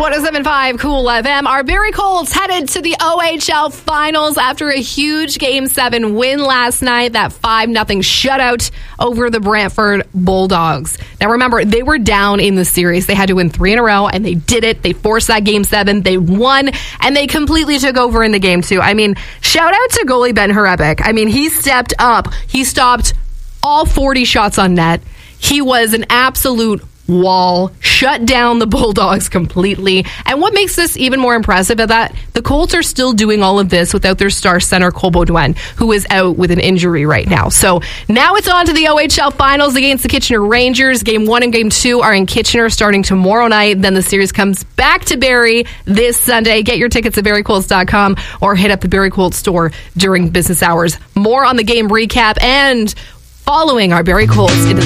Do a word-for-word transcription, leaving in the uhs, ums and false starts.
one oh seven point five Cool F M. Our Barrie Colts headed to the O H L Finals after a huge Game seven win last night. That five nothing shutout over the Brantford Bulldogs. Now remember, they were down in the series. They had to win three in a row, and they did it. They forced that Game seven. They won, and they completely took over in the Game two. I mean, shout out to goalie Ben Hrebeck. I mean, he stepped up. He stopped all forty shots on net. He was an absolute wall, shut down the Bulldogs completely. And what makes this even more impressive is that the Colts are still doing all of this without their star center, Cole Beaudoin, who is out with an injury right now. So now it's on to the O H L Finals against the Kitchener Rangers. Game one and Game two are in Kitchener starting tomorrow night. Then the series comes back to Barrie this Sunday. Get your tickets at barrie colts dot com or hit up the Barrie Colts store during business hours. More on the game recap and following our Barrie Colts into the